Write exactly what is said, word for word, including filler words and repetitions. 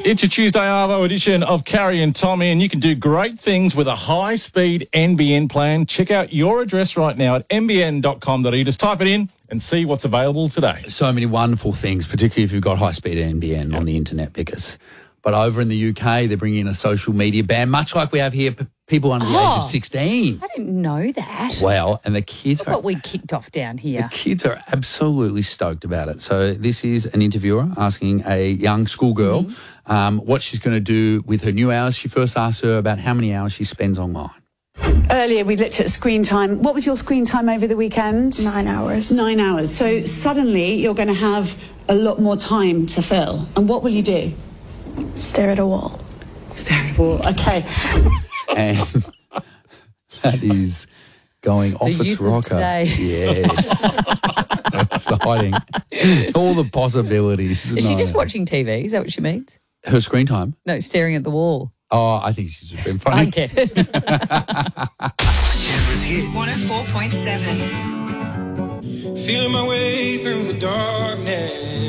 It's a Tuesday Arvo edition of Carrie and Tommy, and you can do great things with a high-speed N B N plan. Check out your address right now at n b n dot com dot a u. Just type it in and see what's available today. So many wonderful things, particularly if you've got high-speed N B N yep. on the internet, because. But over in the U K, they're bringing in a social media ban, much like we have here, p- people under the oh, age of sixteen. I didn't know that. Well, and the kids Look are... what we kicked off down here. The kids are absolutely stoked about it. So this is an interviewer asking a young schoolgirl mm-hmm. um, what she's going to do with her new hours. She first asked her about how many hours she spends online. Earlier we looked at screen time. What was your screen time over the weekend? Nine hours. Nine hours. So suddenly you're going to have a lot more time to fill. And what will you do? Stare at a wall. Stare at a wall, okay. And that is going off the its youth rocker. Of today. Yes. Exciting. All the possibilities. Is she no. just watching T V? Is that what she means? Her screen time? No, staring at the wall. Oh, I think she's just been funny. I get it. Canberra's hit. one oh four point seven. Feeling my way through the darkness.